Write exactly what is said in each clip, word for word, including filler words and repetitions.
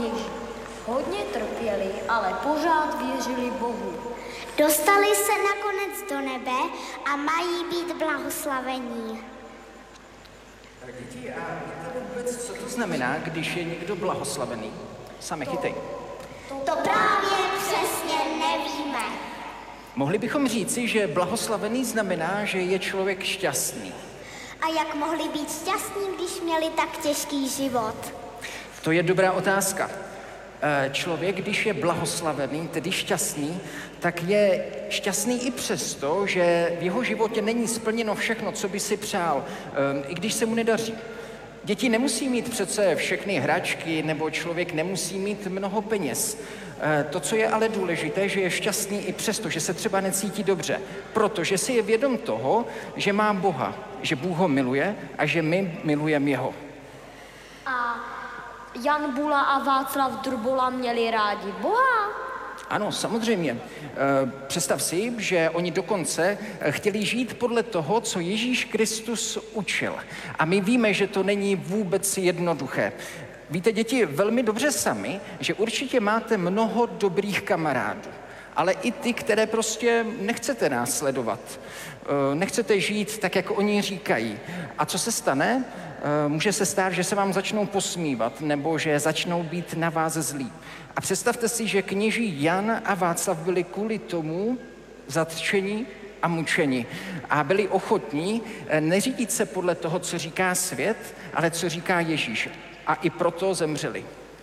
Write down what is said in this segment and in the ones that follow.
kněží. Hodně trpěli, ale pořád věřili Bohu. Dostali se nakonec do nebe a mají být blahoslavení. Děti, a víte vůbec, co to znamená, když je někdo blahoslavený? Sami chytej. To právě přesně nevíme. Mohli bychom říci, že blahoslavený znamená, že je člověk šťastný. A jak mohli být šťastní, když měli tak těžký život? To je dobrá otázka. Člověk, když je blahoslavený, tedy šťastný, tak je šťastný i přesto, že v jeho životě není splněno všechno, co by si přál, i když se mu nedaří. Děti nemusí mít přece všechny hračky, nebo člověk nemusí mít mnoho peněz. To, co je ale důležité, že je šťastný i přesto, že se třeba necítí dobře, protože si je vědom toho, že má Boha, že Bůh ho miluje a že my milujeme jeho. A Jan Bula a Václav Drbola měli rádi Boha? Ano, samozřejmě. Představ si, že oni dokonce chtěli žít podle toho, co Ježíš Kristus učil. A my víme, že to není vůbec jednoduché. Víte, děti, velmi dobře sami, že určitě máte mnoho dobrých kamarádů, ale i ty, které prostě nechcete následovat. Nechcete žít tak, jak oni říkají. A co se stane? Může se stát, že se vám začnou posmívat, nebo že začnou být na vás zlí. A představte si, že kněží Jan a Václav byli kvůli tomu zatčeni a mučeni. A byli ochotní neřídit se podle toho, co říká svět, ale co říká Ježíš. A i proto zemřeli.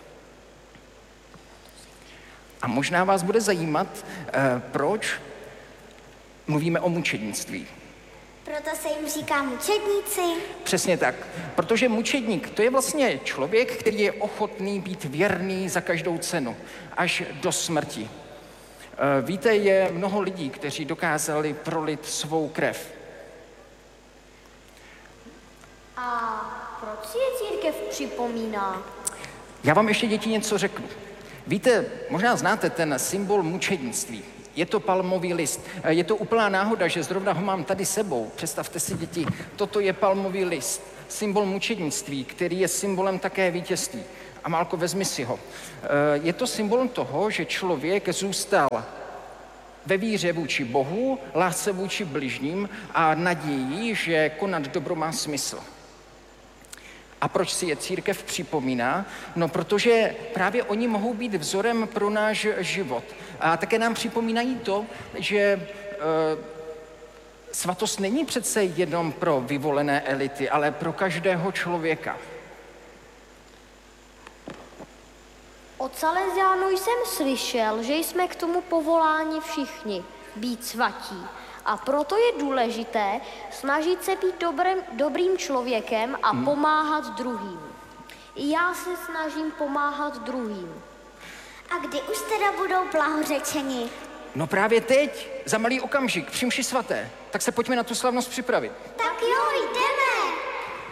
A možná vás bude zajímat, proč mluvíme o mučednictví. Proto se jim říká mučedníci. Přesně tak, protože mučedník to je vlastně člověk, který je ochotný být věrný za každou cenu, až do smrti. Víte, je mnoho lidí, kteří dokázali prolit svou krev. A proč si je církev připomíná? Já vám ještě, děti, něco řeknu. Víte, možná znáte ten symbol mučednictví. Je to palmový list. Je to úplná náhoda, že zrovna ho mám tady sebou. Představte si, děti, toto je palmový list. Symbol mučednictví, který je symbolem také vítězství. A Málko, vezmi si ho. Je to symbolem toho, že člověk zůstal ve víře vůči Bohu, lásce vůči bližním a naději, že konat dobro má smysl. A proč si je církev připomíná? No, protože právě oni mohou být vzorem pro náš život. A také nám připomínají to, že e, svatost není přece jenom pro vyvolené elity, ale pro každého člověka. Od Salesiánů jsem slyšel, že jsme k tomu povoláni všichni, být svatí. A proto je důležité snažit se být dobrým, dobrým člověkem a hmm. pomáhat druhým. I já se snažím pomáhat druhým. A kdy už teda budou blahořečeni? No právě teď, za malý okamžik, při mši svaté. Tak se pojďme na tu slavnost připravit. Tak jo,